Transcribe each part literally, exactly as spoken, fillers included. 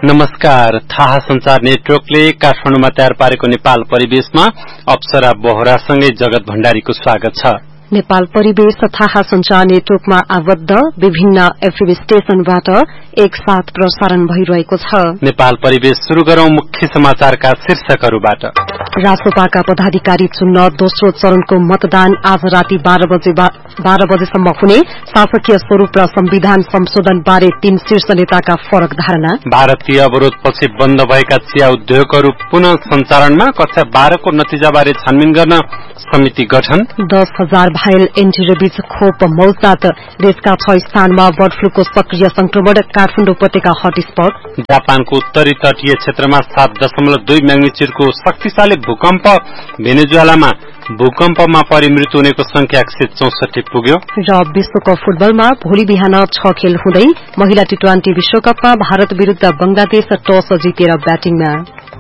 नमस्कार। थाहा संचार नेटवर्कले काठमाडौँमा तयार पारेको नेपाल परिवेशमा अप्सरा बोहरासँगै जगत भण्डारीको स्वागत छ। नेपाल परिवेश थाहा संचार नेटवर्कमा आबद्ध विभिन्न एफएम स्टेशनबाट एक साथ प्रसारण भइरहेको छ। नेपाल परिवेश शुरू गरौं मुख्य समाचारका शीर्षकहरूबाट। रासोपाका पदाधिकारी चुन्न दोस्रो चरणको मतदान आज राति बाह्र बजेसम्म हुने। शासकीय स्वरूप र संविधान संशोधन बारे तीन शीर्ष नेताका फरक धारणा। भारतीय अवरोधपछि बन्द भएका चिया उद्योगहरू पुनः सञ्चालनमा। कक्षा बाह्रको नतिजाबारे छानबिन गर्न समिति गठन। दस हजार भाइल एन्टिरेबिज खोप मौजात। देशका छ स्थानमा बर्ड फ्लूको सक्रिय संक्रमण। काठमाडौँ उपत्यका हटस्पट। जापानको उत्तरी तटीय क्षेत्रमा सात दशमलव दुई म्याग्निच्युडको शक्तिशाली भूकम्प। भेनेजुएलामा भूकम्पमा परि मृत्यु हुनेको संख्या एक सय चौसठी पुग्यो। र विश्वकप फुटबलमा भोलि बिहान छ खेल हुँदै। महिला टी ट्वेन्टी विश्वकपमा भारत विरूद्ध बंगलादेश टस जितेर ब्याटिङमा।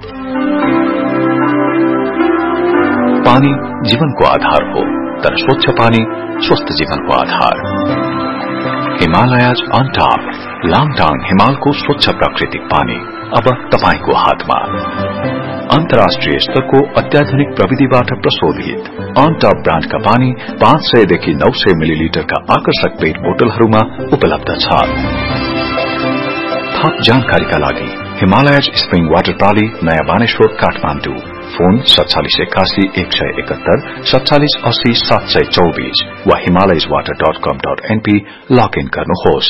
पानी जीवनको आधार हो, तर स्वच्छ पानी स्वस्थ जीवनको आधार। हिमालयज अन टप लाङटाङ हिमालको स्वच्छ प्राकृतिक पानी अब तपाईको हातमा। अन्तर्राष्ट्रिय स्तरको अत्याधुनिक प्रविधिबाट प्रशोधित अन टप ब्रान्डका पानी पाँच सय देखि नौ सय मिलिलिटरका आकर्षक पेट बोतलहरूमा उपलब्ध छ। थप जानकारीका लागि हिमालयज स्प्रिङ वाटर प्रणाली नयाँ बानेश्वर काठमाडौँ। फोन सत्तालिस एकासी एक सय एकहत्तर सत्तालिस अस्सी सात सय चौबीस वा हिमालयज वाटर डट कम डट एनपी लगइन गर्नुहोस्।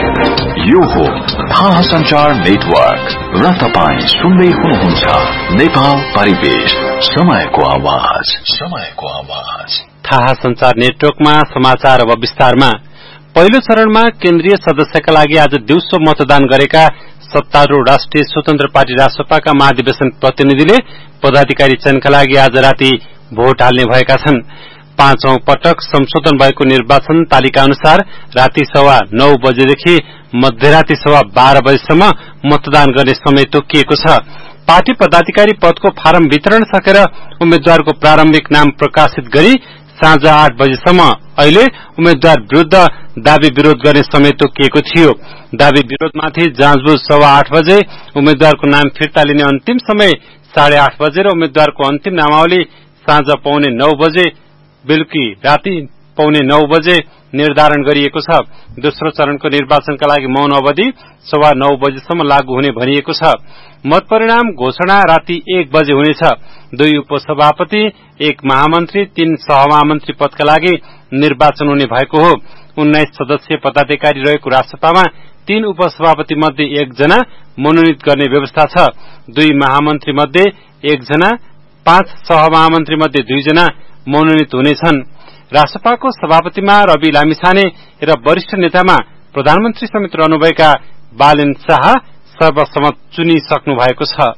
यो हो थाहा संचार नेटवर्क र तपाईं सुन्दै हुनुहुन्छ नेपाल परिवेश, समयको आवाज समयको आवाज। थाहा संचार नेटवर्कमा समाचार अब विस्तारमा। पहिलो चरणमा केन्द्रीय सदस्यका लागि आज दिउँसो मतदान गरेका सत्तारूढ़ राष्ट्रिय स्वतन्त्र पार्टी रासपाका महाधिवेशन प्रतिनिधिले पदाधिकारी चयनका लागि आज राति भोट हाल्ने भएका छन्। पाँचौं पटक संशोधन भएको निर्वाचन तालिका अनुसार राति सवा नौ बजेदेखि मध्यराति सवा बाह्र बजेसम्म मतदान गर्ने समय तोकिएको छ। पार्टी पदाधिकारी पदको फारम वितरण सकेर उम्मेद्वारको प्रारम्भिक नाम प्रकाशित गरी साँझ आठ बजेसम्म अहिले उम्मेद्वार विरूद्ध दावी विरोध गर्ने समय तोकिएको थियो। दावी विरोधमाथि जाँचबुझ सवा आठ बजे, उम्मेद्वारको नाम फिर्ता लिने अन्तिम समय साढे आठ बजे र उम्मेद्वारको अन्तिम नामावली साँझ पौने नौ बजे बेलुकी राति पौने नौ बजे निर्धारण गरिएको छ। दोस्रो चरणको निर्वाचनका लागि मौन अवधि सवा नौ बजेसम्म लागू हुने भनिएको छ। मत परिणाम घोषणा राति एक बजे हुनेछ। दुई उपसभापति, एक महामन्त्री, तीन सहमहामन्त्री पदका लागि निर्वाचन हुने भएको हो। उन्नाइस सदस्यीय पदाधिकारी रहेको रासपामा तीन उपसभापति मध्ये एकजना मनोनित गर्ने व्यवस्था छ। दुई महामन्त्री मध्ये एकजना, पाँच सहमहामन्त्री मध्ये दुईजना मनोनित हुनेछन्। रासपाको सभापतिमा रवि लामिछाने र वरिष्ठ नेतामा प्रधानमन्त्री समेत रहनुभएका बालेन शाह सर्वसम्मत चुनिसक्नु भएको छ।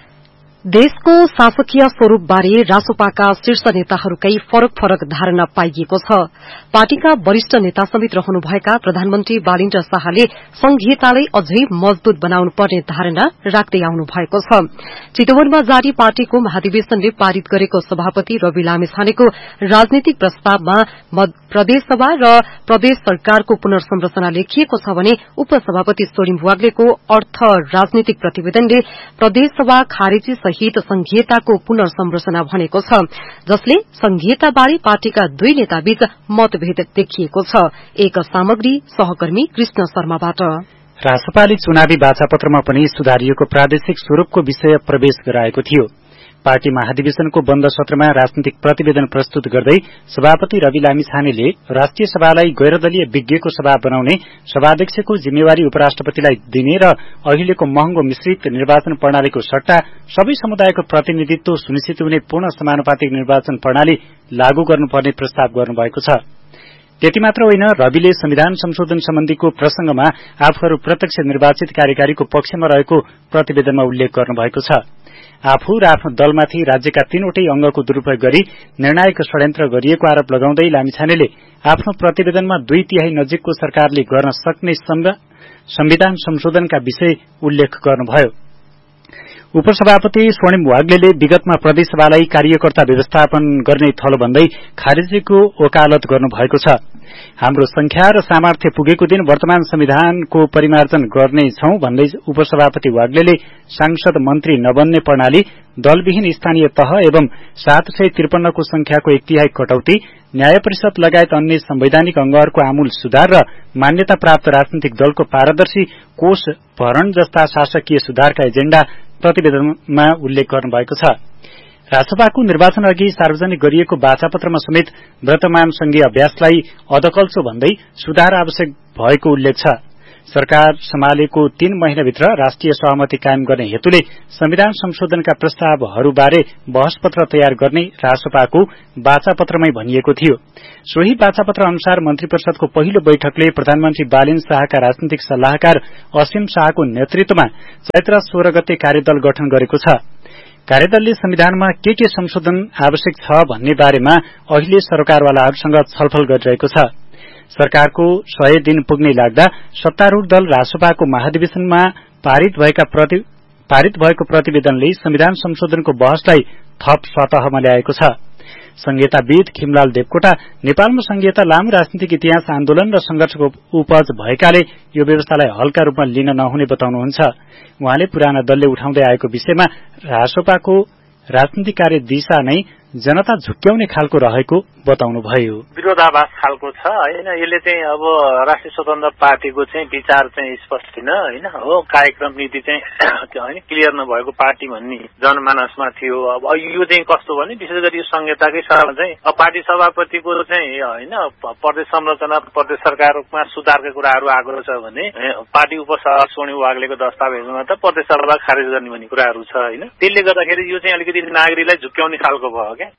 देशको शासकीय स्वरूपबारे रासोपाका शीर्ष नेताहरूकै फरक फरक धारणा पाइएको छ। पार्टीका वरिष्ठ नेता समेत रहनुभएका प्रधानमन्त्री बालिन्द्र शाहले संघीयतालाई अझै मजबूत बनाउनु पर्ने धारणा राख्दै आउनु भएको छ। चितवनमा जारी पार्टीको महाधिवेशनले पारित गरेको सभापति रवि लामिछानेको राजनीतिक प्रस्तावमा प्रदेशसभा र प्रदेश सरकारको पुनर्संरचना लेखिएको छ भने उपसभापति सोरिम वाग्लेको अर्थ राजनीतिक प्रतिवेदनले प्रदेशसभा खारेजी सहित संघीयताको पुनर्संरचना भनेको छ, जसले संघीयताबारे पार्टीका दुई नेताबीच मतभेद देखिएको छ। एक सामग्री सहकर्मी कृष्ण शर्माबाट। रासपाले चुनावी बाचापत्रमा पनि सुधारिएको प्रादेशिक स्वरूपको विषय प्रवेश गराएको थियो। पार्टी महाधिवेशनको बन्द सत्रमा राजनीतिक प्रतिवेदन प्रस्तुत गर्दै सभापति रवि लामिछानेले राष्ट्रिय सभालाई गैरदलीय विज्ञको सभा बनाउने, सभाध्यक्षको जिम्मेवारी उपराष्ट्रपतिलाई दिने र अहिलेको महँगो मिश्रित निर्वाचन प्रणालीको सट्टा सबै समुदायको प्रतिनिधित्व सुनिश्चित हुने पूर्ण समानुपातिक निर्वाचन प्रणाली लागू गर्नुपर्ने प्रस्ताव गर्नुभएको छ। त्यति मात्र होइन, रविले संविधान संशोधन सम्बन्धीको प्रसंगमा आफूहरू प्रत्यक्ष निर्वाचित कार्यकारीको पक्षमा रहेको प्रतिवेदनमा उल्लेख गर्नुभएको छ। आफू र आफ्नो दलमाथि राज्यका तीनवटै अंगको दुरूपयोग गरी निर्णायक षड्यन्त्र गरिएको आरोप लगाउँदै लामिछानेले आफ्नो प्रतिवेदनमा दुई तिहाई नजिकको सरकारले गर्न सक्ने संविधान संशोधनका विषय उल्लेख गर्नुभयो। उपसभापति स्वर्णिम वाग्लेले विगतमा प्रदेशसभालाई कार्यकर्ता व्यवस्थापन गर्ने थलो भन्दै खारेजीको वकालत गर्नुभएको छ। हाम्रो संख्या र सामर्थ्य पुगेको दिन वर्तमान संविधानको परिमार्जन गर्नेछौं भन्दै उपसभापति वाग्लेले सांसद मन्त्री नबन्ने प्रणाली, दलविहीन स्थानीय तह एवं सात सय त्रिपन्न को संख्याको एक तिहाई कटौती, न्याय परिषद लगायत अन्य संवैधानिक अंगहरूको आमूल सुधार र मान्यता प्राप्त राजनीतिक दलको पारदर्शी कोष भरण जस्ता शासकीय सुधारका एजेण्डा प्रतिवेदनमा उल्लेख गर्नुभएको छ। राजसभाको निर्वाचन अघि सार्वजनिक गरिएको वाचापत्रमा समेत वर्तमान संघीय अभ्यासलाई अधकल्चो भन्दै सुधार आवश्यक भएको उल्लेख छ। सरकार सम्हालेको तीन महिनाभित्र राष्ट्रिय सहमति कायम गर्ने हेतुले संविधान संशोधनका प्रस्तावहरूबारे बहसपत्र तयार गर्ने राजसभाको वाचापत्रमै भनिएको थियो। सोही वाचापत्र अनुसार मन्त्री परिषदको पहिलो बैठकले प्रधानमन्त्री बालिन शाहका राजनीतिक सल्लाहकार असीम शाहको नेतृत्वमा चैत्र सोह्र गते कार्यदल गठन गरेको छ। कार्यदलले संविधानमा के के संशोधन आवश्यक छ भन्ने बारेमा अहिले सरकारवालाहरूसँग छलफल गरिरहेको छ। सरकारको सय दिन पुग्ने लाग्दा सत्तारूढ़ दल राजसभाको महाधिवेशनमा पारित भएका प्रति, पारित भएको प्रतिवेदनले संविधान संशोधनको बहसलाई थप सतहमा ल्याएको छ। संहिताविद खिमलाल देवकोटा नेपालमा संहिता लामो राजनीतिक इतिहास, आन्दोलन र संघर्षको उपज भएकाले यो व्यवस्थालाई हल्का रूपमा लिन नहुने बताउनुहुन्छ। उहाँले पुराना दलले उठाउँदै आएको विषयमा राजसभाको राजनीतिक कार्य दिशा नै जनता झुक्क्याउने खालको रहेको बताउनुभयो। विरोधाभास खालको छ हैन, यसले चाहिँ अब राष्ट्रिय स्वतन्त्र पार्टीको चाहिँ विचार चाहिँ स्पष्ट छैन हैन, हो कार्यक्रम नीति चाहिँ हैन क्लियर नभएको पार्टी भन्ने जनमानसमा थियो। अब यो चाहिँ कस्तो भने विशेष गरी यो संहिताकै सभामा चाहिँ अब पार्टी सभापतिको चाहिँ हैन प्रदेश संरचना प्रदेश सरकारमा सुधारका कुराहरू आग्रह छ भने पार्टी उपसभापति स्वर्णिम वाग्लेको दस्तावेजमा त प्रदेश सभा खारेज गर्ने भन्ने कुराहरू छ हैन। त्यसले गर्दाखेरि यो चाहिँ अलिकति नागरिकलाई झुक्क्याउने खालको भयो क्या।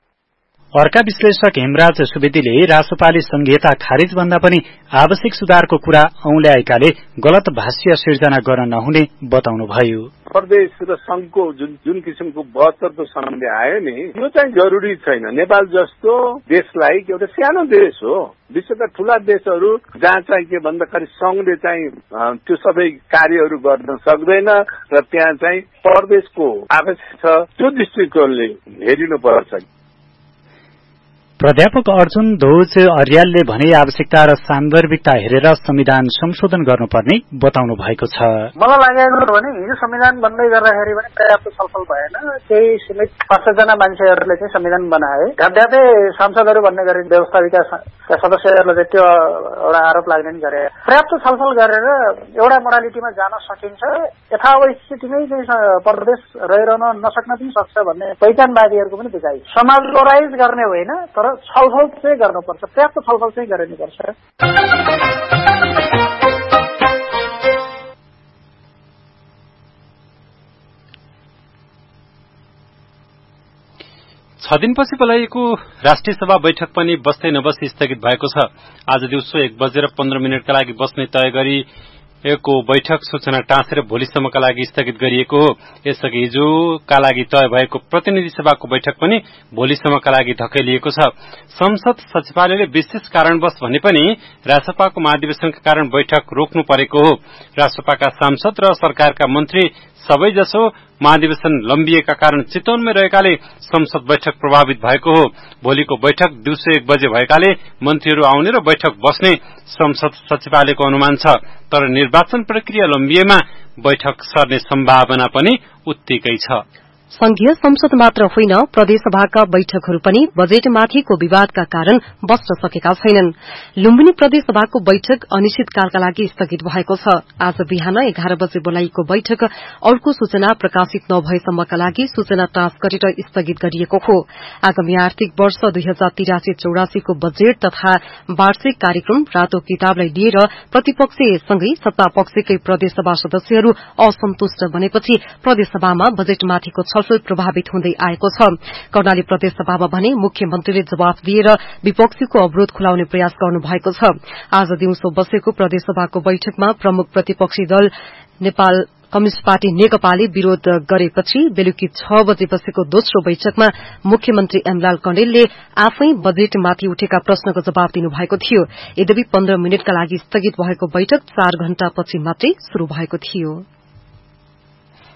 अर्का विश्लेषक हेमराज सुवेदीले राजसभाले संहिता खारिज भन्दा पनि आवश्यक सुधारको कुरा औल्याएकाले गलत भाष्य सिर्जना गर्न नहुने बताउनुभयो। प्रदेश र संघको जुन जुन किसिमको बहत्तरको सम्बन्धी आयो नि, यो चाहिँ जरुरी छैन। नेपाल जस्तो देशलाई एउटा सानो देश हो, विश्वका ठूला देशहरू जहाँ चाहिँ के भन्दाखेरि संघले चाहिँ त्यो सबै कार्यहरू गर्न सक्दैन र त्यहाँ चाहिँ प्रदेशको आवश्यक छ, त्यो दृष्टिकोणले हेरिनु पर्छ। प्राध्यापक अर्जुन ध्वज अर्यालले भने आवश्यकता र सान्दर्भिकता हेरेर संविधान संशोधन गर्नुपर्ने बताउनु भएको छ। मलाई लागेको भने हिजो संविधान बन्दै गर्दाखेरि पनि पर्याप्त छलफल भएन। केही सीमित पाँच जना मान्छेहरूले चाहिँ संविधान बनाए, ढाड्यापै सांसदहरू भन्ने गरी व्यवस्थापिका सदस्यहरूलाई चाहिँ त्यो एउटा आरोप लाग्ने नि गरे। पर्याप्त छलफल गरेर एउटा मोडालिटीमा जान सकिन्छ, यथावस्थितिमै चाहिँ प्रदेश रहिरहन नसक्न पनि सक्छ भन्ने पहिचानवादीहरूको पनि बुझाइ। समाजलाइज गर्ने होइन, तर छलफल चाहिँ गर्नुपर्छ, पर्याप्त छलफल चाहिँ गरिनुपर्छ। छ दिनपछि बोलाइएको राष्ट्रिय सभा बैठक पनि बस्दै नबसी स्थगित भएको छ। आज दिउँसो एक बजेर पन्ध्र मिनटका लागि बस्ने तय गरी को बैठक सूचना टाँसेर भोलिसम्मका लागि स्थगित गरिएको हो। यसअघि हिजोका लागि तय भएको प्रतिनिधि सभाको बैठक पनि भोलिसम्मका लागि धकेलिएको छ। संसद सचिवालयले विशेष कारणवश भने पनि राजसभाको महाधिवेशनका कारण बैठक रोक्नु परेको हो। राजसभाका सांसद र सरकारका मन्त्री सबैजसो महाधिवेशन लम्बिएका कारण चितवनमै रहेकाले संसद बैठक प्रभावित भएको हो। भोलिको बैठक दिउँसो एक बजे भएकाले मन्त्रीहरू आउने र बैठक बस्ने संसद सचिवालयको अनुमान छ। तर निर्वाचन प्रक्रिया लम्बिएमा बैठक सर्ने सम्भावना पनि उत्तिकै छ। संघीय संसद मात्र होइन, प्रदेशसभाका बैठकहरू पनि बजेटमाथिको विवादका कारण बस्न सकेका छैनन्। लुम्बिनी प्रदेशसभाको बैठक अनिश्चितकालका लागि स्थगित भएको छ। आज बिहान एघार बजे बोलाइएको बैठक अर्को सूचना प्रकाशित नभएसम्मका लागि सूचना टाँस गरेर स्थगित गरिएको हो। आगामी आर्थिक वर्ष दुई हजार तिरासी चौरासीको बजेट तथा वार्षिक कार्यक्रम रातो किताबलाई लिएर प्रतिपक्षसँगै सत्तापक्षकै प्रदेशसभा सदस्यहरू असन्तुष्ट बनेपछि प्रदेशसभामा बजेटमाथिको छलफल प्रभावित हुँदै आएको छ। कर्णाली प्रदेशसभामा भने मुख्यमन्त्रीले जवाफ दिएर विपक्षीको अवरोध खुलाउने प्रयास गर्नु भएको छ। आज दिउँसो बसेको प्रदेशसभाको बैठकमा प्रमुख प्रतिपक्षी दल नेपाल कम्युनिष्ट पार्टी नेकपाले विरोध गरेपछि बेलुकी छ बजे बसेको दोस्रो बैठकमा मुख्यमन्त्री एमलाल कण्डेलले आफै बजेटमाथि उठेका प्रश्नको जवाब दिनुभएको थियो। यद्यपि पन्ध्र मिनटका लागि स्थगित भएको बैठक चार घण्टापछि मात्रै शुरू भएको थियो।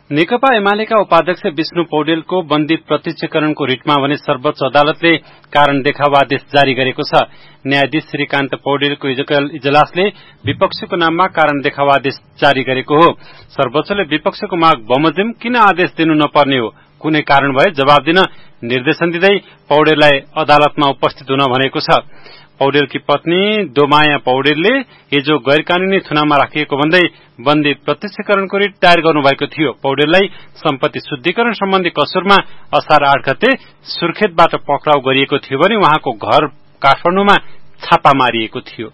नेकपा एमालेका उपाध्यक्ष विष्णु पौडेलको बन्दी प्रत्यक्षीकरणको रिटमा भने सर्वोच्च अदालतले कारण देखावा आदेश जारी गरेको छ। न्यायाधीश श्रीकान्त पौडेलको इजलासले विपक्षको नाममा कारण देखावा आदेश जारी गरेको हो। सर्वोच्चले विपक्षको माग बमोजिम किन आदेश दिनु नपर्ने हो, कुनै कारण भए जवाब दिन निर्देशन दिँदै पौडेललाई अदालतमा उपस्थित हुन भनेको छ। पौडेलकी पत्नी दोमाया पौडेलले हिजो गैर कानूनी थुनामा राखिएको भन्दै बन्दी प्रत्यक्षीकरणको रिट दायर गर्नुभएको थियो। पौडेललाई सम्पत्ति शुद्धिकरण सम्बन्धी कसुरमा असार आठ गते सुर्खेतबाट पक्राउ गरिएको थियो भने उहाँको घर काठमाडौँमा छापा मारिएको थियो।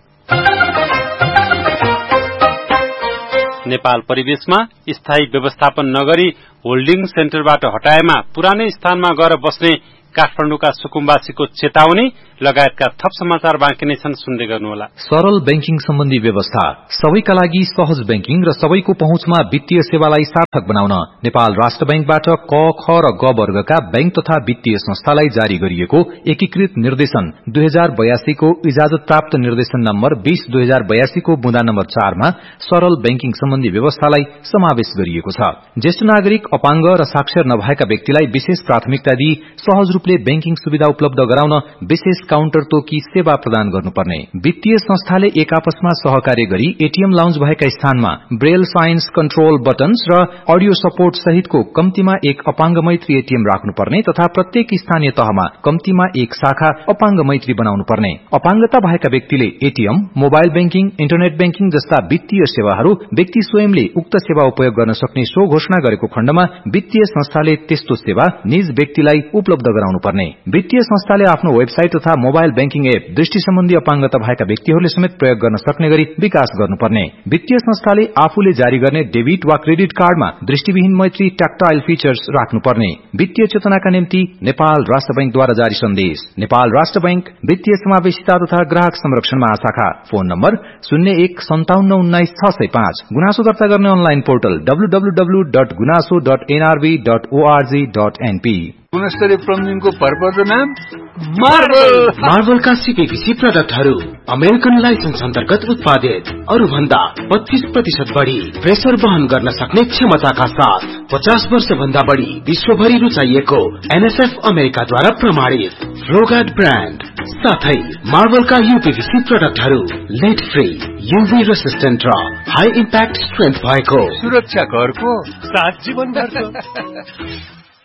नेपाल परिवेशमा स्थायी व्यवस्थापन नगरी होल्डिङ सेन्टरबाट हटाएमा पुरानै स्थानमा गएर बस्ने काठमाडौँका सुकुम्बासीको चेतावनी लगायतका थप समाचार बाँकी नै छन्, सुन्दै गर्नुहोला। सरल बैंकिङ सम्बन्धी व्यवस्था, सबैका लागि सहज बैंकिङ र सबैको पहुँचमा वित्तीय सेवालाई सार्थक बनाउन नेपाल राष्ट्र बैंकबाट क, ख र ग वर्गका बैंक तथा वित्तीय संस्थालाई जारी गरिएको एकीकृत निर्देशन दुई हजार बयासी को इजाजत प्राप्त निर्देशन नम्बर बीस दुई हजार बयासी को बुँदा नम्बर चारमा सरल बैंकिङ सम्बन्धी व्यवस्थालाई समावेश गरिएको छ। ज्येष्ठ नागरिक, अपाङ्ग र साक्षर नभएका व्यक्तिलाई विशेष प्राथमिकता दिई सहज रूपले बैंकिङ सुविधा उपलब्ध गराउन विशेष काउन्टर तोकी सेवा प्रदान गर्नुपर्ने, वित्तीय संस्थाले एक आपसमा सहकार्य गरी एटीएम लाउन्ज भएका स्थानमा ब्रेल साइन्स कन्ट्रोल बटन्स र अडियो सपोर्ट सहितको कम्तीमा एक अपाङ्ग मैत्री एटीएम राख्नुपर्ने तथा प्रत्येक स्थानीय तहमा कम्तीमा एक शाखा अपाङ्ग मैत्री बनाउनु पर्ने, अपाङ्गता भएका व्यक्तिले ATM, mobile banking, internet banking जस्ता वित्तीय सेवाहरू व्यक्ति स्वयंले उक्त सेवा उपयोग गर्न सक्ने सो घोषणा गरेको खण्डमा वित्तीय संस्थाले त्यस्तो सेवा निज व्यक्तिलाई उपलब्ध गराउनु पर्ने, वित्तीय संस्थाले आफ्नो वेबसाइट तथा मोबाइल बैंकिङ एप दृष्टि सम्बन्धी अपाङ्गता भएका व्यक्तिहरूले समेत प्रयोग गर्न सक्ने गरी विकास गर्नुपर्ने, वित्तीय संस्थाले आफूले जारी गर्ने डेबिट वा क्रेडिट कार्डमा दृष्टिविहीन मैत्री ट्याक्टाइल फीचर्स राख्नुपर्ने। वित्तीय चेतनाका निम्ति नेपाल राष्ट्र बैंकद्वारा जारी सन्देश। नेपाल राष्ट्र बैंक वित्तीय समावेशिता तथा ग्राहक संरक्षण महाशाखा। फोन नम्बर शून्य एक सन्ताउन्न उन्नाइस छ सय पाँच। गुनासो दर्ता गर्ने online portal W W W dot गुनासो dot NRB dot ORG dot NP. गुणस्तरीय प्लम्बिङको भरपर्दो नाम मार्बल। मार्बलका सीपीवीसी प्रोडक्टहरू अमेरिकन लाइसेन्स अन्तर्गत उत्पादित, अरू भन्दा पच्चीस प्रतिशत बढ़ी प्रेसर वहन गर्न सक्ने क्षमताका साथ पचास वर्ष भन्दा बढ़ी विश्वभरि रुचाइएको एनएसएफ अमेरिकाद्वारा प्रमाणित रोगार्ड ब्रान्ड साथै मार्बलका यूपीवीसी प्रोडक्टहरू लेड फ्री, यूभी रेसिस्टेन्ट र हाई इम्प्याक्ट स्ट्रेन्थ भएको सुरक्षा घरको सात जीवनभरको।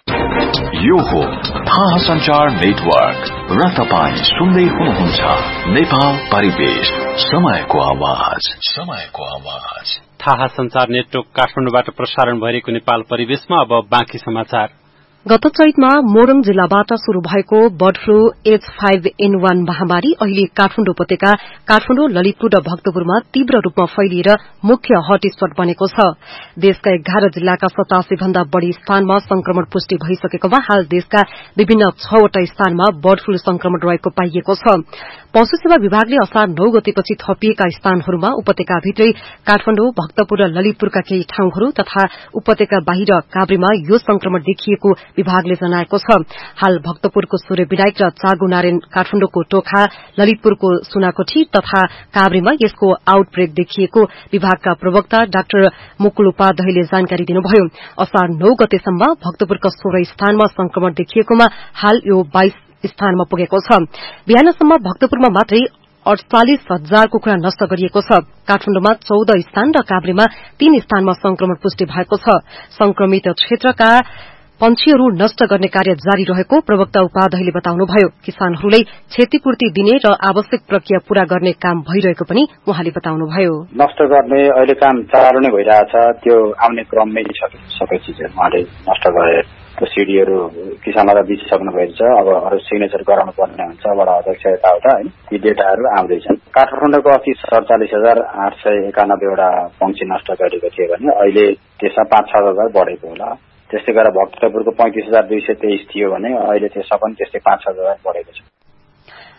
यो हो थाहा संचार नेटवर्क र तपाईँ सुन्दै हुनुहुन्छ नेपाल परिवेश, समयको आवाज, समयको आवाज। थाहा संचार नेटवर्क काठमाडौँबाट प्रसारण भइरहेको नेपाल परिवेशमा अब बाँकी समाचार। गत चैतमा मोरङ जिल्लाबाट शुरू भएको bird flu H five an one महामारी अहिले काठमाडौँ उपत्यका, काठमाडौँ, ललितपुर र भक्तपुरमा तीव्र रूपमा फैलिएर मुख्य हटस्पट बनेको छ। देशका एघार जिल्लाका सतासी भन्दा बढ़ी स्थानमा संक्रमण पुष्टि भइसकेकोमा हाल देशका विभिन्न छवटा स्थानमा बर्ड फ्लू संक्रमण रहेको पाइएको छ। पशु सेवा विभागले असार नौ गतेपछि थपिएका स्थानहरूमा उपत्यकाभित्रै काठमाडौँ, भक्तपुर र ललितपुरका केही ठाउँहरू तथा उपत्यका बाहिर काभ्रेमा यो संक्रमण देखिएको विभागले जनाएको छ। हाल भक्तपुरको सूर्य विनायक र चागु नारायण, काठमाडौँको टोखा, ललितपुरको सुनाकोठी तथा काभ्रेमा यसको आउटब्रेक देखिएको विभागका प्रवक्ता डाक्टर मुकुल उपाध्यायले जानकारी दिनुभयो। असार नौ गतेसम्म भक्तपुरका सोह्र स्थानमा संक्रमण देखिएकोमा हाल यो बाइस स्थानमा पुगेको छ। बिहानसम्म भक्तपुरमा मात्रै अड़चालिस हजार कुखुरा नष्ट गरिएको छ। काठमाडौँमा चौध स्थान र काभ्रेमा तीन स्थानमा संक्रमण पुष्टि भएको छ। संक्रमित क्षेत्रका पंक्षीहरू नष्ट गर्ने कार्य जारी रहेको प्रवक्ता उपाध्यायले बताउनुभयो। किसानहरूलाई क्षतिपूर्ति दिने र आवश्यक प्रक्रिया पूरा गर्ने काम भइरहेको पनि उहाँले बताउनुभयो। नष्ट गर्ने अहिले काम चाँडो नै भइरहेछ, त्यो आउने क्रममै सबै चिजहरू उहाँले नष्ट गरे। सिडीहरू किसानलाई दिइसक्नु भएको छ। अब अरू सिग्नेचर गराउनु पर्ने हुन्छ, वडा अध्यक्ष यताउता, होइन, ती डेटाहरू आउँदैछन्। काठमाडौँको अस्ति सडचालिस हजार आठ सय एकानब्बेवटा पंक्षी नष्ट गरेको थियो भने अहिले त्यसमा पाँच छ हजार बढेको होला। त्यस्तै गरेर भक्तपुरको पैंतिस हजार दुई सय तेइस थियो भने अहिले त्यसमा पनि त्यस्तै पाँच छ हजार बढेको छ।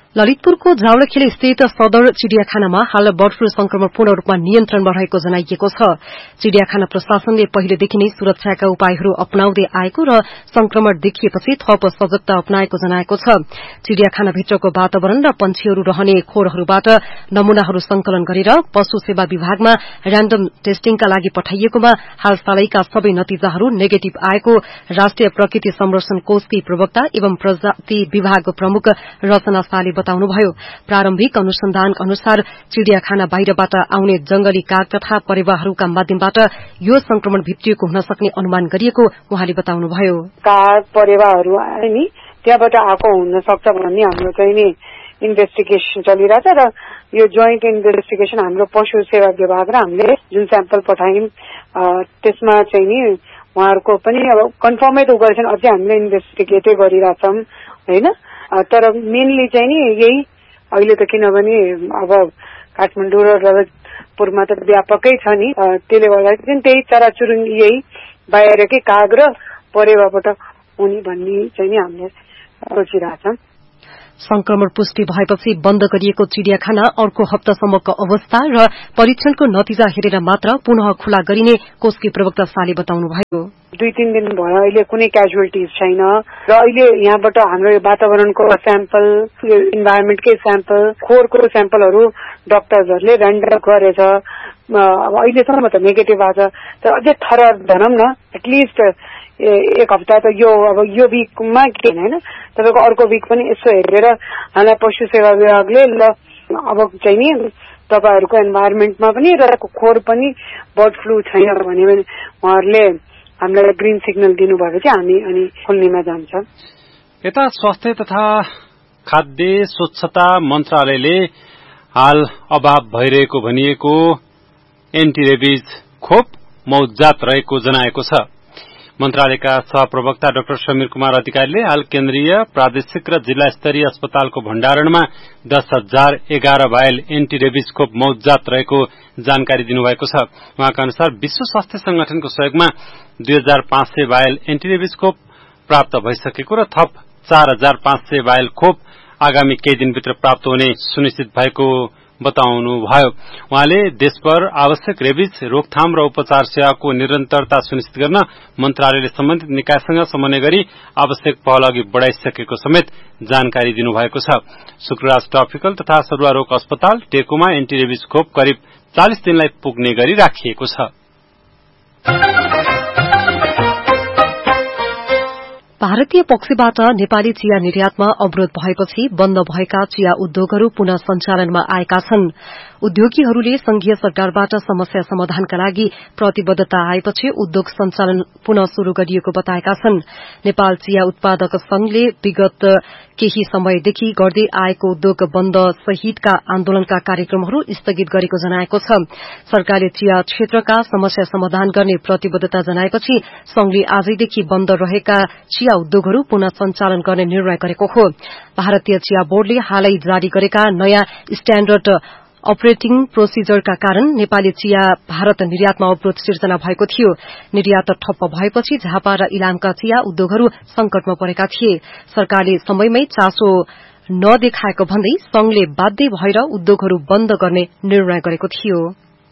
ललितपुरको झाउलाखेल स्थित सदर चिड़ियाखानामा हाल बर्ड फ्लू संक्रमण पूर्ण रूपमा नियन्त्रणमा रहेको जनाइएको छ। चिड़ियाखाना प्रशासनले पहिलेदेखि नै सुरक्षाका उपायहरू अपनाउँदै आएको र संक्रमण देखिएपछि थप सजगता अपनाएको जनाएको छ। चिड़ियाखानाभित्रको वातावरण र पंक्षीहरू रहने खोरहरूबाट नमूनाहरू संकलन गरेर पशु सेवा विभागमा र्यान्डम टेस्टिङका लागि पठाइएकोमा हालसालैका सबै नतिजाहरू नेगेटिभ आएको राष्ट्रिय प्रकृति संरक्षण कोषकी प्रवक्ता एवं प्रजाति विभागको प्रमुख रचना शाहले बताउनुभयो। प्रारम्भिक अनुसन्धान अनुसार चिड़ियाखाना बाहिरबाट आउने जंगली काग तथा परेवाहरूका माध्यमबाट यो संक्रमण भित्रिएको हुन सक्ने अनुमान गरिएको उहाँले बताउनुभयो। काग परेवाहरू नि त्यहाँबाट आएको हुन सक्छ भन्ने हाम्रो चाहिँ नि इन्भेस्टिगेसन चलिरहेछ र यो जोइन्ट इन्भेस्टिगेसन हाम्रो पशु सेवा विभाग र हामीले जुन स्याम्पल पठायौं त्यसमा चाहिँ नि उहाँहरूको पनि अब कन्फर्मै त गरेछन्, अझै हामीले इन्भेस्टिगेटै गरिरहेछौं हैन। तर मेनली चाहिँ नि यही अहिले त किनभने अब काठमाडौँ र ललितपुरमा त व्यापकै छ नि, त्यसले गर्दाखेरि चाहिँ त्यही चराचुरुङ यही बाहिरकै काग र परेवाबाट हुने भन्ने चाहिँ नि हामीले सोचिरहेछौं। संक्रमण पुष्टि भएपछि बन्द गरिएको चिड़ियाखाना अर्को हप्तासम्मको अवस्था र परीक्षणको नतिजा हेरेर मात्र पुनः खुला गरिने कोषकी प्रवक्ता शाहले बताउनुभयो। दुई तीन दिन भयो अहिले कुनै क्याजुअलिटिज छैन र अहिले यहाँबाट हाम्रो वातावरणको स्याम्पल, इन्भाइरोमेन्टकै स्याम्पल, खोरको स्याम्पलहरू डाक्टरहरूले र्यान्डम गरेछ। अब अहिलेसम्म त नेगेटिभ आएको छ, तर अझै थर भनौँ न एटलिस्ट एक हप्ता त यो अब यो विकमा के होइन तपाईँको अर्को विक पनि यसो हेरेर हामीलाई पशु सेवा विभागले ल अब चाहिँ नि तपाईँहरूको इन्भाइरोमेन्टमा पनि र खोर पनि बर्ड फ्लू छैन भने उहाँहरूले हामीलाई ग्रीन सिग्नल दिनुभयो चाहिँ हामी अनि खोल्नेमा जान्छ। यता स्वास्थ्य तथा खाद्य स्वच्छता मन्त्रालयले हाल अभाव भइरहेको भनिएको एन्टी रेबिज खोप मौजजात रहेको जनाएको छ। मन्त्रालयका सहप्रवक्ता डाक्टर समीर कुमार अधिकारीले हाल केन्द्रीय प्रादेशिक र जिल्ला स्तरीय अस्पतालको भण्डारणमा दस हजार एघार भाइल एन्टी रेबिज खोप मौजजात रहेको जानकारी दिनुभएको छ। उहाँका अनुसार विश्व स्वास्थ्य संगठनको सहयोगमा दुई हजार पाँच सय भाइल एन्टी रेबिज खोप प्राप्त भइसकेको र थप चार हजार पाँच सय भाइल खोप आगामी केही दिनभित्र प्राप्त हुने सुनिश्चित भएको बताउनुभयो। उहाँले देशभर आवश्यक रेबिज रोकथाम र उपचार सेवाको निरन्तरता सुनिश्चित गर्न मन्त्रालयले सम्बन्धित निकायसँग समन्वय गरी आवश्यक पहल अघि बढ़ाइसकेको समेत जानकारी दिनुभएको छ। शुक्रराज ट्रपिकल तथा सरुवा रोग अस्पताल टेकुमा एन्टी रेबिज खोप करिब चालिस दिनलाई पुग्ने गरी राखिएको छ। भारतीय पक्षबाट नेपाली चिया निर्यातमा अवरोध भएपछि बन्द भएका चिया उद्योगहरू पुनः सञ्चालनमा आएका छन्। उद्योगीहरूले संघीय सरकारबाट समस्या समाधानका लागि प्रतिबद्धता आएपछि उद्योग सञ्चालन पुनः शुरू गरिएको बताएका छन्। नेपाल चिया उत्पादक संघले विगत केही समयदेखि गर्दै आएको उद्योग बन्द सहितका आन्दोलनका कार्यक्रमहरू स्थगित गरेको जनाएको छ। सरकारले चिया क्षेत्रका समस्या समाधान गर्ने प्रतिबद्धता जनाएपछि संघले आजैदेखि बन्द रहेका चिया उद्योगहरू पुनः सञ्चालन गर्ने निर्णय गरेको हो। भारतीय चिया बोर्डले हालै जारी गरेका नयाँ स्ट्याण्डर्ड अपरेटिङ प्रोसिजरका कारण नेपाली चिया भारत निर्यातमा अवरोध सिर्जना भएको थियो। निर्यात ठप्प भएपछि झापा र इलामका चिया उद्योगहरू संकटमा परेका थिए। सरकारले समयमै चासो नदेखाएको भन्दै संघले बाध्य भएर उद्योगहरू बन्द गर्ने निर्णय गरेको थियो।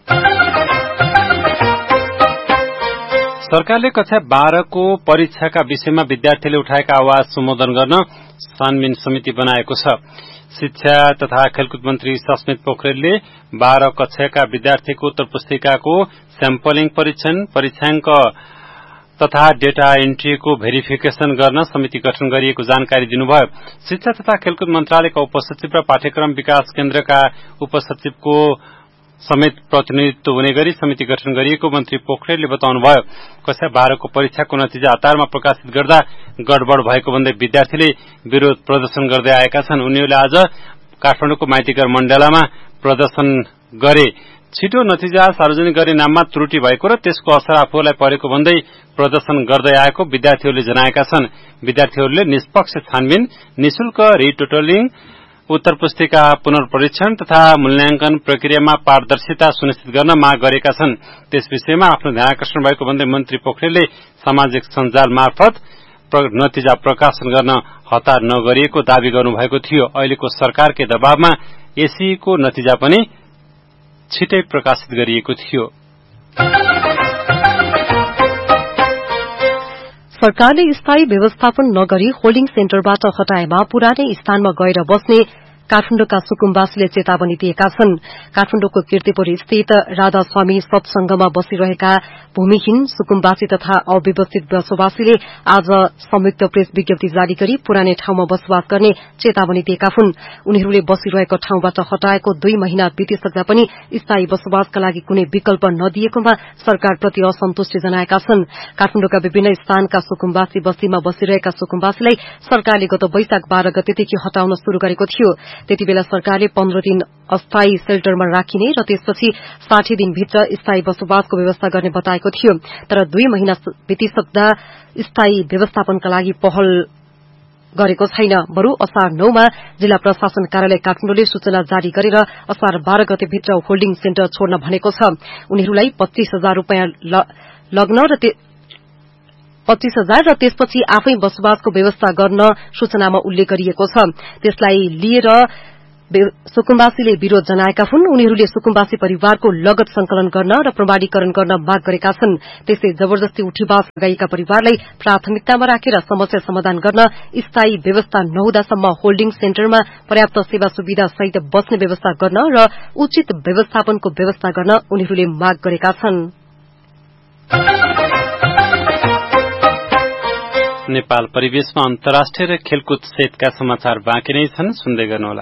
सरकारले कक्षा बाह्रको परीक्षाका विषयमा विद्यार्थीले उठाएका आवाज सम्बोधन गर्न छानबिन समिति बनाएको छ। शिक्षा तथा खेलकुद मन्त्री सस्मित पोखरेलले बाह्र कक्षाका विद्यार्थीको उत्तर पुस्तिकाको स्याम्पलिङ परीक्षण, परीक्षाङ्क तथा डेटा एन्ट्रीको भेरिफिकेशन गर्न समिति गठन गरिएको जानकारी दिनुभयो। शिक्षा तथा खेलकुद मन्त्रालयका उपसचिव र पाठ्यक्रम विकास केन्द्रका उपसचिवको समेत प्रतिनिधित्व हुने गरी समिति गठन गरिएको मन्त्री पोखरेलले बताउनुभयो। कक्षा बाह्रको परीक्षाको नतिजा हतारमा प्रकाशित गर्दा गडबड भएको भन्दै विद्यार्थीले विरोध प्रदर्शन गर्दै आएका छन्। उनीहरूले आज काठमाडौँको माइतीघर मण्डलामा प्रदर्शन गरे। छिटो नतिजा सार्वजनिक गर्ने नाममा त्रुटि भएको र त्यसको असर आफूलाई परेको भन्दै प्रदर्शन गर्दै आएको विद्यार्थीहरूले जनाएका छन्। विद्यार्थीहरूले निष्पक्ष छानबिन, निशुल्क रिटोटलिङ, उत्तर पुस्तिका पुनर्परीक्षण तथा मूल्याङ्कन प्रक्रियामा पारदर्शिता सुनिश्चित गर्न माग गरेका छन्। त्यस विषयमा आफ्नो ध्यानाकर्षण भएको भन्दै मन्त्री पोखरेलले सामाजिक सञ्जाल मार्फत नतिजा प्रकाशन गर्न हतार नगरिएको दावी गर्नुभएको थियो। अहिलेको सरकारकै दबावमा एसीको नतिजा पनि छिटै प्रकाशित गरिएको थियो। सरकारले स्थायी व्यवस्थापन नगरी होल्डिङ सेन्टरबाट हटाएमा पुरानै स्थानमा गएर बस्ने काठमाडौँका सुकुम्बासीले चेतावनी दिएका छन्। काठमाडौँको कीर्तिपुर स्थित राधास्वामी सत्संगमा बसिरहेका भूमिहीन सुकुम्बासी तथा अव्यवस्थित बसोबासीले आज संयुक्त प्रेस विज्ञप्ति जारी गरी पुरानै ठाउँमा बसोबास गर्ने चेतावनी दिएका हुन्। उनीहरूले बसिरहेको ठाउँबाट हटाएको दुई महिना बितिसक्दा पनि स्थायी बसोबासका लागि कुनै विकल्प नदिएकोमा सरकारप्रति असन्तुष्टि जनाएका छन्। काठमाडौँका विभिन्न स्थानका सुकुम्बासी बस्तीमा बसिरहेका सुकुम्बासीलाई सरकारले गत वैशाख बाह्र गतेदेखि हटाउन शुरू गरेको थियो। त्यतिबेला सरकारले पन्ध्र दिन अस्थायी शेल्टरमा राखिने र त्यसपछि साठी दिनभित्र स्थायी बसोबासको व्यवस्था गर्ने बताएको थियो। तर दुई महिना बितिसक्दा स्थायी व्यवस्थापनका लागि पहल गरेको छैन। बरु असार नौमा जिल्ला प्रशासन कार्यालय काठमाडौँले सूचना जारी गरेर असार बाह्र गतेभित्र होल्डिङ सेन्टर छोड्न भनेको छ। उनीहरूलाई पच्चीस हजार रूपियाँ लग्न र पच्चीस हजार र त्यसपछि आफै बसोबासको व्यवस्था गर्न सूचनामा उल्लेख गरिएको छ। त्यसलाई लिएर सुकुम्बासीले विरोध जनाएका हुन्। उनीहरूले सुकुम्बासी परिवारको लगत संकलन गर्न र प्रमाणीकरण गर्न माग गरेका छन्। त्यस्तै जबरजस्ती उठीवास लगाइएका परिवारलाई प्राथमिकतामा राखेर समस्या समाधान गर्न स्थायी व्यवस्था नहुँदासम्म होल्डिङ सेन्टरमा पर्याप्त सेवा सुविधा सहित बस्ने व्यवस्था गर्न र उचित व्यवस्थापनको व्यवस्था गर्न उनीहरूले माग गरेका छन्। नेपाल परिवेशमा अन्तर्राष्ट्रिय र खेलकुद सहितका समाचार बाँकी नै छन्, सुन्दै गर्नुहोला।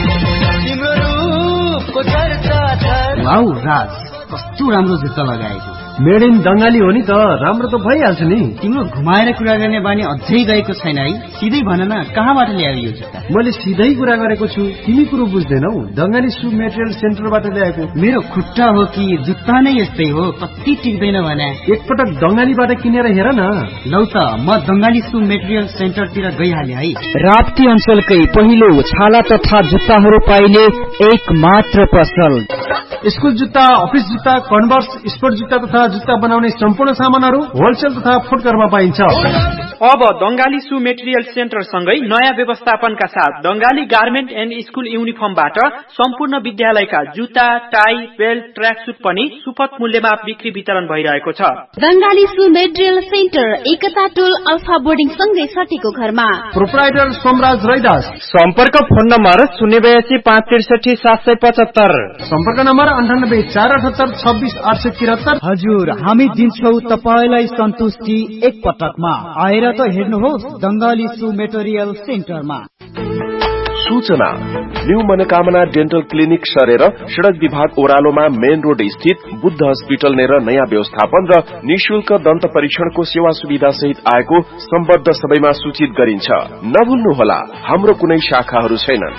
वाउ राज, कस्तो राम्रो जुत्ता लगाएको। मेड इन बंगाली हो नि त, राम्रो त भइहाल्छ नि। तिम्रो घुमाएर कुरा गर्ने बानी अझै गएको छैन है। सिधै भन न, कहाँबाट ल्यायो यो जुत्ता? मैले सिधै कुरा गरेको छु, तिमी कुरो बुझ्दैनौ। बंगाली सु मेटेरियल सेन्टरबाट ल्याएको। मेरो खुट्टा हो कि जुत्ता नै यस्तै हो, कति टिक्दैन भने। एकपटक बंगालीबाट किनेर हेर न। लौ त, म बंगाली सु मेटेरियल सेन्टरतिर गइहाले है। राप्ती अञ्चलकै पहिलो छाला तथा जुत्ताहरू पाइने एक मात्र पसल। स्कुल जुत्ता, अफिस जुत्ता, कन्भर्स, स्पोर्ट जुत्ता तथा जुत्ता बनाउने सम्पूर्ण सामानहरू होलसेल तथा फुटकरमा पाइन्छ। अब दंगाली सु मेटेरियल सेन्टर सँगै नयाँ व्यवस्थापनका साथ दंगाली गार्मेन्ट एन्ड स्कुल युनिफर्मबाट सम्पूर्ण विद्यालयका जुत्ता, टाई, बेल्ट, ट्र्याक सुट पनि सुपथ मूल्यमा बिक्री वितरण भइरहेको छ। दंगाली सु मेटेरियल सेन्टर एकता टोल अल्फा बोर्डिङ सँगै सटेको घरमा। प्रोप्राइटर सोमराज रैदास। सम्पर्क फोन नम्बर शून्य बयासी पाँच त्रिसठी सात सय पचहत्तर। सम्पर्क नम्बर अन्ठानब्बे चार अठहत्तर छब्बीस आठ सय त्रिहत्तर। हजुर, हामी दिन्छौ तपाईलाई सन्तुष्टि एक पटकमा। आएर त हेर्नुहोस् दंगाली सु मेटेरियल सेन्टरमा। सूचना, न्यू मनोकामना डेन्टल क्लिनिक सरेर सड़क विभाग ओह्रालोमा मेन रोड स्थित बुद्ध हस्पिटल नेर नयाँ व्यवस्थापन र निशुल्क दन्त परीक्षणको सेवा सुविधा सहित आएको सम्बद्ध सबैमा सूचित गरिन्छ। नभुल्नुहोला, हाम्रो कुनै शाखाहरू छैनन्।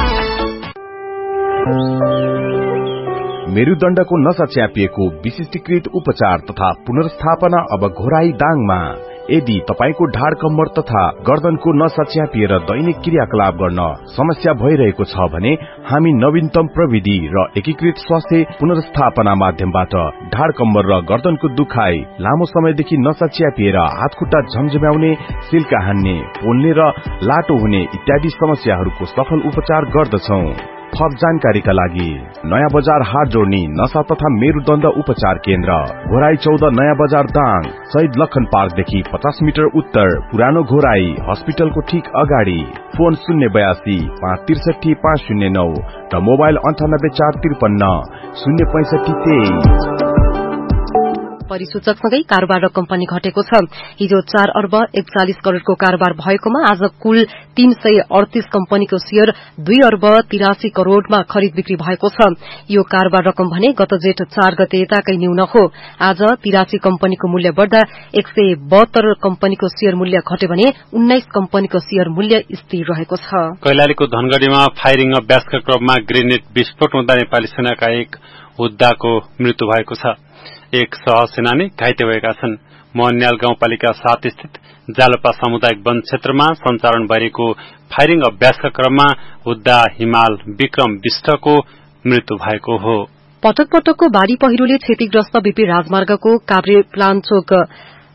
मेरुदण्डको नसा च्यापिएको विशिष्टीकृत उपचार तथा पुनर्स्थापना अब घोराई दाङमा। यदि तपाईको ढाड कम्मर तथा गर्दनको नसा च्यापिएर दैनिक क्रियाकलाप गर्न समस्या भइरहेको छ भने हामी नवीनतम प्रविधि र एकीकृत स्वास्थ्य पुनर्स्थापना माध्यमबाट ढाड कम्मर र गर्दनको दुखाइ, लामो समयदेखि नसा च्यापिएर हातखुट्टा झमझम्याउने, सिल्का हान्ने, पोल्ने र लाटो हुने इत्यादि समस्याहरूको सफल उपचार गर्दछौ। थप जानकारीका लागि नयाँ बजार हाट जोड्नी नशा तथा मेरुदण्ड उपचार केन्द्र, घोराई चौध नयाँ बजार दाङ, शहीद लखन पार्कदेखि पचास मिटर उत्तर, पुरानो घोराई हस्पिटलको ठीक अगाडि। फोन शून्य बयासी पाँच त्रिसठी पाँच शून्य नौ र मोबाइल अन्ठानब्बे चार त्रिपन्न शून्य पैंसठी तेइस। परिसूचकसँगै कारोबार र कम्पनी घटेको छ। हिजो चार अर्ब एकचालिस करोड़को कारोबार भएकोमा आज कुल तीन सय अडतीस कम्पनीको शेयर दुई अर्ब तिरासी करोड़मा खरिद बिक्री भएको छ। यो कारोबार रकम भने गत जेठ चार गते यताकै न्यून हो। आज तिरासी कम्पनीको मूल्य बढ़दा एक सय बहत्तर कम्पनीको शेयर मूल्य घट्यो भने उन्नाइस कम्पनीको शेयर मूल्य स्थिर रहेको छ। कैलालीको धनगढ़ीमा फायरिङ अभ्यासका क्रममा ग्रेनेड विस्फोट हुँदा नेपाली सेनाका एक हुद्दाको मृत्यु भएको छ। एक सहसेनानी घाइते भएका छन्। मोहन्याल गाउँपालिका सात स्थित जालपा सामुदायिक वन क्षेत्रमा सञ्चालन भइरहेको फायरिङ अभ्यासका क्रममा हुद्दा हिमाल विक्रम विष्टको मृत्यु भएको हो। पटक पटकको बाढ़ी पहिरोले क्षतिग्रस्त बीपी राजमार्गको काभ्रे प्लान्चोक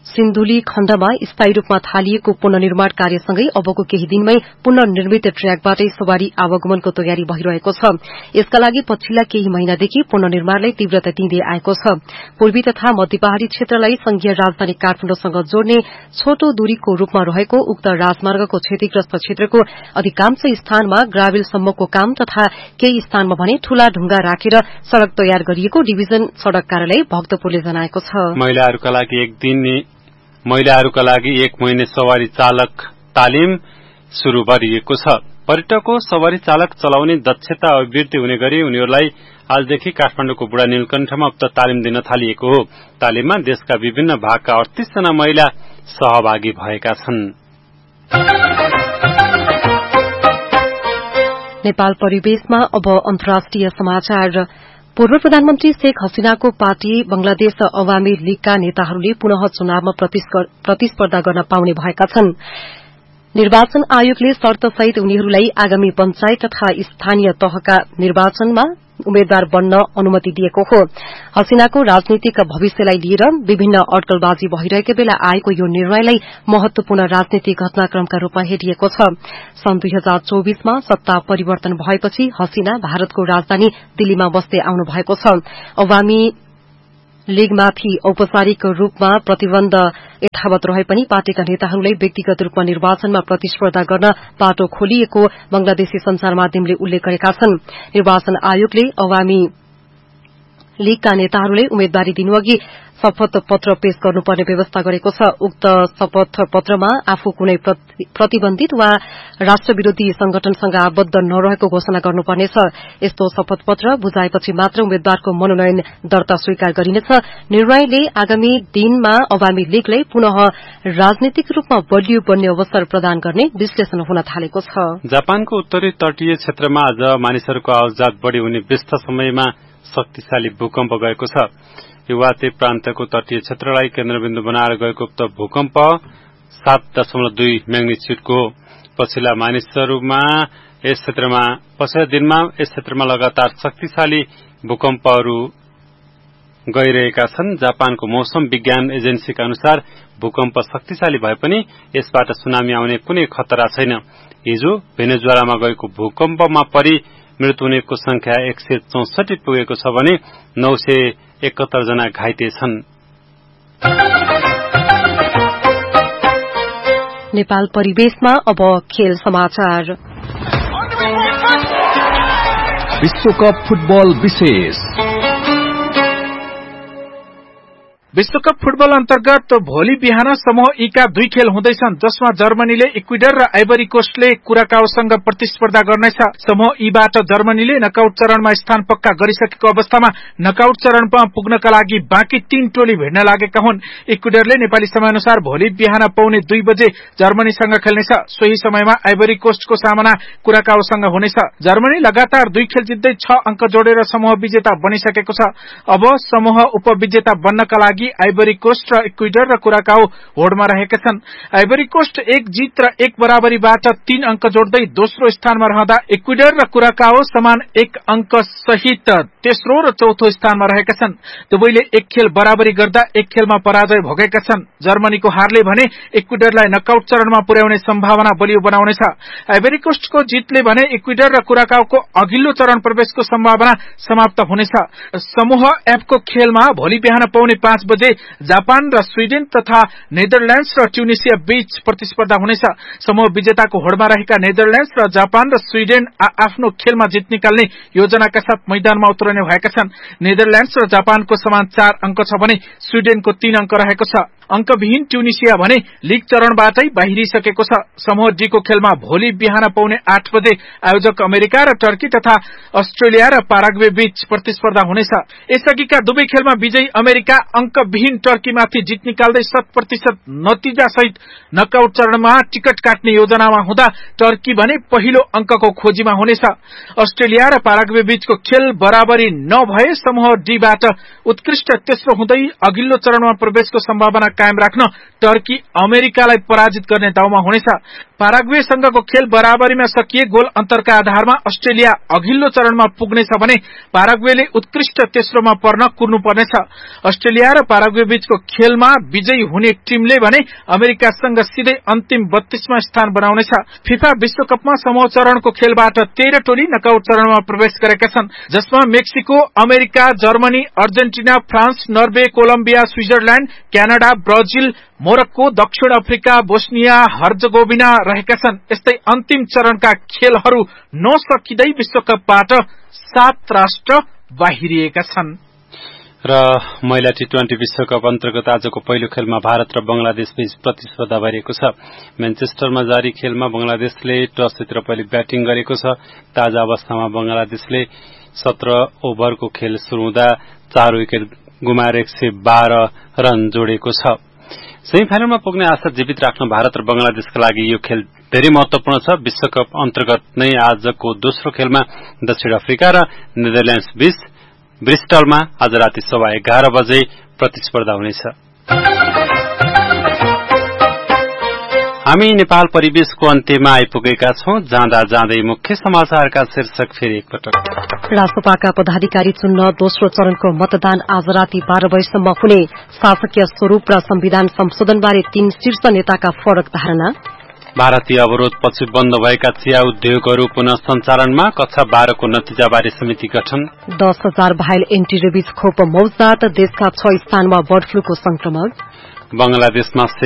सिन्धुली खण्डमा स्थायी रूपमा थालिएको पुनर्निर्माण कार्यसँगै अबको केही दिनमै पुनर्निर्मित ट्र्याकबाटै सवारी आवागमनको तयारी भइरहेको छ। यसका लागि पछिल्ला केही महिनादेखि पुनर्निर्माणलाई तीव्रता दिँदै आएको छ। पूर्वी तथा मध्य पहाड़ी क्षेत्रलाई संघीय राजधानी काठमाडौँसँग जोड्ने छोटो दूरीको रूपमा रहेको उक्त राजमार्गको क्षतिग्रस्त क्षेत्रको अधिकांश स्थानमा ग्राभेलसम्मको काम तथा केही स्थानमा भने ठूला ढुंगा राखेर सड़क तयार गरिएको डिभिजन सड़क कार्यालय भक्तपुरले जनाएको छ। महिलाहरूका लागि एक दिन महिलाहरूका लागि एक महिने सवारी चालक तालिम शुरू गरिएको छ। पर्यटकको सवारी चालक चलाउने दक्षता अभिवृद्धि हुने गरी उनीहरूलाई आजदेखि काठमाडौँको बुढा नीलकण्ठमा उक्त तालिम दिन थालिएको हो। तालिममा देशका विभिन्न भागका अडतीस जना महिला सहभागी भएका छन्। नेपाल परिवेशमा अब अन्तर्राष्ट्रिय समाचार। पूर्व प्रधानमन्त्री शेख हसीनाको पार्टी बंगलादेश अवामी लीगका नेताहरूले पुनः चुनावमा प्रतिस्पर्धा गर्न पाउने भएका छन्। निर्वाचन आयोगले शर्तसहित उनीहरूलाई आगामी पञ्चायत तथा स्थानीय तहका निर्वाचनमा उम्मेद्वार बन्न अनुमति दिएको हो। हसीनाको राजनीतिक भविष्यलाई लिएर विभिन्न अड्कलबाजी भइरहेको बेला आएको यो निर्णयलाई महत्वपूर्ण राजनीतिक घटनाक्रमका रूपमा हेरिएको छ। सन् दुई हजार चौबीसमा सत्ता परिवर्तन भएपछि हसीना भारतको राजधानी दिल्लीमा बस्दै आउनु भएको छ। अवामी लीगमाथि औपचारिक रूपमा प्रतिबन्ध यथावत रहे पनि पार्टीका नेताहरूलाई व्यक्तिगत रूपमा निर्वाचनमा प्रतिस्पर्धा गर्न बाटो खोलिएको बंगलादेशी संचार माध्यमले उल्लेख गरेका छन्। निर्वाचन आयोगले अवामी लीगका नेताहरूले उम्मेद्वारी दिनुअघि शपथ पत्र पेश गर्नुपर्ने व्यवस्था गरेको छ। उक्त शपथ पत्रमा आफू कुनै प्रतिबन्धित वा राष्ट्रविरोधी संगठनसँग आबद्ध नरहेको घोषणा गर्नुपर्नेछ। यस्तो शपथ पत्र बुझाएपछि मात्र उम्मेद्वारको मनोनयन दर्ता स्वीकार गरिनेछ। निर्णयले आगामी दिनमा अवामी लीगलाई पुनः राजनीतिक रूपमा बलियो बन्ने अवसर प्रदान गर्ने विश्लेषण हुन थालेको छ। जापानको उत्तरी तटीय क्षेत्रमा आज मानिसहरूको आवाजात बढ़ी हुने व्यस्त समयमा शक्तिशाली भूकम्प गएको छ। युवाते प्रान्तको तटीय क्षेत्रलाई केन्द्रबिन्दु बनाएर गएको उक्त भूकम्प सात दशमलव दुई म्याग्निच्युडको पछिल्ला मानिसहरूमा यस क्षेत्रमा पछिल्ला दिनमा यस क्षेत्रमा लगातार शक्तिशाली भूकम्पहरू गइरहेका छन्। जापानको मौसम विज्ञान एजेन्सीका अनुसार भूकम्प शक्तिशाली भए पनि यसबाट सुनामी आउने कुनै खतरा छैन। हिजो भेनेजुएलामा गएको भूकम्पमा परि मृत्यु हुनेको संख्या एक सय चौसठी पुगेको छ भने नौ सय एकहत्तर जना घाइते छन्। नेपाल परिवेशमा अब खेल समाचार। विश्वकप फुटबल विशेष। विश्वकप फुटबल अन्तर्गत भोलि बिहान समूह ई का दुई खेल हुँदैछन्, जसमा जर्मनीले इक्वेडर र आइभरी कोस्टले कुराकाओसँग प्रतिस्पर्धा गर्नेछ। समूह ईबाट जर्मनीले नकआउट चरणमा स्थान पक्का गरिसकेको अवस्थामा नकआउट चरणमा पुग्नका लागि बाँकी तीन टोली भिड्न लागेका हुन्। इक्वेडरले नेपाली समयअनुसार भोलि बिहान पौने दुई बजे जर्मनीसँग खेल्नेछ। सोही समयमा आइभरी कोस्टको सामना कुराकाओसँग हुनेछ। जर्मनी लगातार दुई खेल जित्दै छ अंक जोडेर समूह विजेता बनिसकेको छ। अब समूह उपविजेता बन्नका लागि आइभरी कोस्ट र इक्वेडर र कुराकाओ होडमा रहेका छन्। आइभरी कोस्ट एक जीत र एक बराबरीबाट तीन अंक जोड्दै दोस्रो स्थानमा रहँदा इक्वेडर र कुराकाओ समान एक अंक सहित तेस्रो र चौथो स्थानमा रहेका छन्। दुवैले एक खेल बराबरी गर्दा एक खेलमा पराजय भोगेका छन्। जर्मनीको हारले भने इक्वेडरलाई नकआउट चरणमा पुर्याउने सम्भावना बलियो बनाउनेछ। आइभरी कोस्टको जितले भने इक्वेडर र कुराकाओको अघिल्लो चरण प्रवेशको सम्भावना समाप्त हुनेछ। समूह एफको खेलमा भोलि बिहान पौने पाँच बजे जापान र स्वीडेन तथा नेदरल्याण्ड्स र ट्युनिसिया बीच प्रतिस्पर्धा हुनेछ। समूह विजेताको होडमा रहेका नेदरल्याण्ड्स र जापान र स्वीडेन आफ्नो खेलमा जित निकाल्ने योजनाका साथ मैदानमा उत्रने भएका छन्। नेदरल्याण्ड्स र जापानको समान चार अंक छ भने स्वीडेनको तीन अंक रहेको छ। अंकविहीन ट्युनिसिया भने लीग चरणबाटै बाहिरिसकेको छ। समूह डी को खेलमा भोलि बिहान पौने आठ बजे आयोजक अमेरिका र टर्की तथा अस्ट्रेलिया र पाराग्वे बीच प्रतिस्पर्धा हुनेछ। यसअघिका दुवै खेलमा विजयी अमेरिका अंकविहीन टर्कीमाथि जित निकाल्दै शत प्रतिशत नतिजा सहित नकआउट चरणमा टिकट काट्ने योजनामा हुँदा टर्की भने पहिलो अंकको खोजीमा हुनेछ। अस्ट्रेलिया र पाराग्वे बीचको खेल बराबरी नभए समूह डीबाट उत्कृष्ट तेस्रो हुँदै अघिल्लो चरणमा प्रवेशको सम्भावना कायम राख्न टर्की अमेरिकालाई पराजित गर्ने दाउमा हुनेछ। पाराग्वेसँगको खेल बराबरीमा सकिए गोल अन्तरका आधारमा अस्ट्रेलिया अघिल्लो चरणमा पुग्नेछ भने पाराग्वेले उत्कृष्ट तेस्रोमा पर्न कुर्नुपर्नेछ। अस्ट्रेलिया र पाराग्वे बीचको खेलमा विजयी हुने टीमले भने अमेरिकासँग सिधै अन्तिम बत्तीसमा स्थान बनाउनेछ। फिफा विश्वकपमा समूह चरणको खेलबाट तेह्र टोली नकआउट चरणमा प्रवेश गरेका छन्, जसमा Mexico, America, Germany, Argentina, France, Norway, Colombia, Switzerland, Canada, Brazil, Morocco, दक्षिण अफ्रिका, बोस्निया हर्जगोभिना रहेका छन्। यस्तै अन्तिम चरणका खेलहरू नसकिँदै विश्वकपबाट सात राष्ट्र बाहिरिएका छन्। र महिला टी ट्वेन्टी विश्वकप अन्तर्गत आजको पहिलो खेलमा भारत र बंगलादेश बीच प्रतिस्पर्धा भइरहेको छ। म्यानचेस्टरमा जारी खेलमा बंगलादेशले टस जितेर पहिले ब्याटिङ गरेको छ। ताजा अवस्थामा बंगलादेशले सत्र ओभरको खेल शुरू हुँदा चार विकेट गुमाएर एक सय बाह्र रन जोडेको छ। सेमी फाइनलमा पुग्ने आशा जीवित राख्न भारत र बंगलादेशका लागि यो खेल धेरै महत्वपूर्ण छ। विश्वकप अन्तर्गत नै आजको दोस्रो खेलमा दक्षिण अफ्रिका र नेदरल्याण्ड्स बीच ब्रिस्टलमा आज राति सवा एघार बजे प्रतिस्पर्धा हुनेछ। हामी नेपाल परिवेशको अन्त्यमा आइपुगेका छौं। जाँदा जाँदै मुख्य समाचारका शीर्षक फेरि एकपटक। रासोपाका पदाधिकारी चुन्न दोस्रो चरणको मतदान आज राति बाह्र बजेसम्म हुने। शासकीय स्वरूप र संविधान संशोधनबारे तीन शीर्ष नेताका फरक धारणा। भारतीय अवरोधपछि बन्द भएका चिया उद्योगहरू पुनः सञ्चालनमा। कक्षा बाह्रको नतिजाबारे समिति गठन। दस हजार भाइल एन्टी रेबिज खोप मौजदात। देशका छ स्थानमा बर्ड फ्लूको संक्रमण। बंगलादेशमा